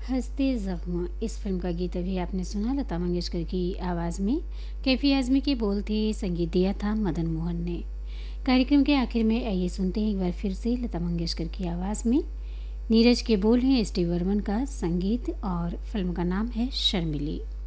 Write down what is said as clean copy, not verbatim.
हंसते ज़ख्म इस फिल्म का गीत अभी आपने सुना लता मंगेशकर की आवाज़ में। कैफी आज़मी के बोल थे, संगीत दिया था मदन मोहन ने। कार्यक्रम के आखिर में आइए सुनते हैं एक बार फिर से लता मंगेशकर की आवाज़ में। नीरज के बोल हैं एस टी वर्मन का संगीत और फिल्म का नाम है शर्मिली।